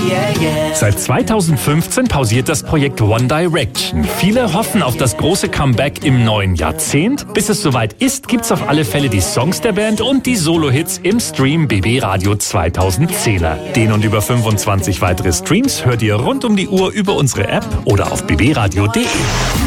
Seit 2015 pausiert das Projekt One Direction. Viele hoffen auf das große Comeback im neuen Jahrzehnt. Bis es soweit ist, gibt's auf alle Fälle die Songs der Band und die Solo-Hits im Stream BB Radio 2010er. Den und über 25 weitere Streams hört ihr rund um die Uhr über unsere App oder auf bbradio.de.